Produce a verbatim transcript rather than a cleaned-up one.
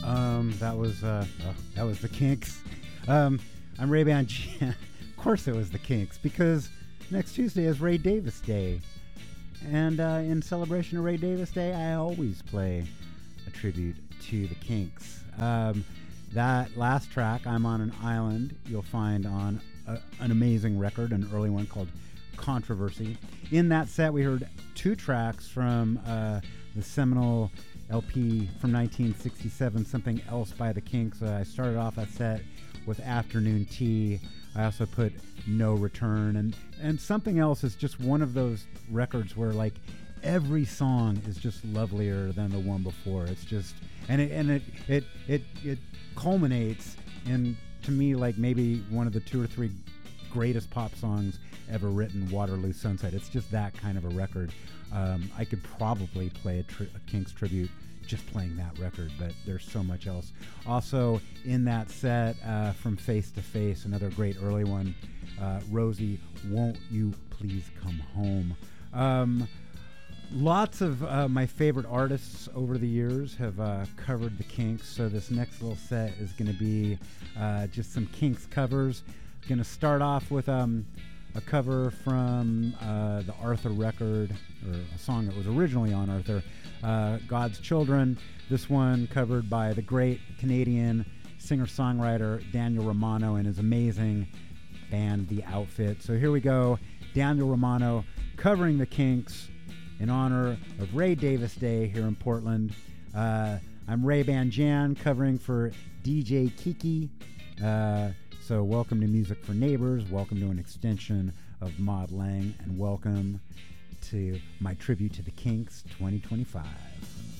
Um, that was uh, oh, that was the Kinks. Um, I'm Ray Ban. Of course, it was the Kinks because next Tuesday is Ray Davis Day, and uh, in celebration of Ray Davis Day, I always play a tribute to the Kinks. Um, that last track, "I'm on an Island," you'll find on a, an amazing record, an early one called "Controversy." In that set, we heard two tracks from uh, the seminal L P from nineteen sixty-seven, "Something Else" by the Kinks. Uh, I started off that set with "Afternoon Tea." I also put "No Return," and and "Something Else" is just one of those records where like every song is just lovelier than the one before. It's just and it and it it it, it culminates in, to me, like maybe one of the two or three greatest pop songs ever written, "Waterloo Sunset." It's just that kind of a record. Um, I could probably play a, tri- a Kinks tribute just playing that record, but there's so much else. Also in that set, uh, from Face to Face, another great early one, uh, Rosie, "Won't You Please Come Home." Um, lots of uh, my favorite artists over the years have uh, covered the Kinks, so this next little set is going to be uh, just some Kinks covers. Going to start off with um, a cover from uh, the Arthur record, or a song that was originally on Arthur, uh, "God's Children." This one covered by the great Canadian singer-songwriter Daniel Romano and his amazing band, The Outfit. So here we go, Daniel Romano covering the Kinks in honor of Ray Davis Day here in Portland. Uh, I'm Ray Ban Jan covering for D J Kiki. Uh, So welcome to Music for Neighbors, welcome to an extension of Maud Lang, and welcome to my tribute to the Kinks twenty twenty-five.